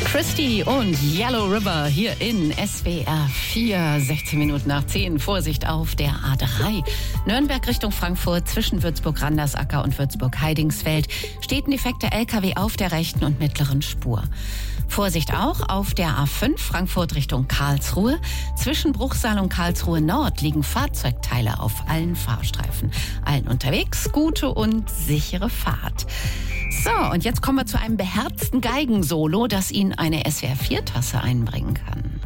Christy und Yellow River hier in SWR 4, 16 Minuten nach 10. Vorsicht auf der A3. Nürnberg Richtung Frankfurt zwischen Würzburg-Randersacker und Würzburg-Heidingsfeld steht ein defekter LKW auf der rechten und mittleren Spur. Vorsicht auch auf der A5 Frankfurt Richtung Karlsruhe. Zwischen Bruchsal und Karlsruhe Nord liegen Fahrzeugteile auf allen Fahrstreifen. Allen unterwegs gute und sichere Fahrt. So, und jetzt kommen wir zu einem beherzten Geigensolo, das Ihnen eine SWR 4-Tasse einbringen kann.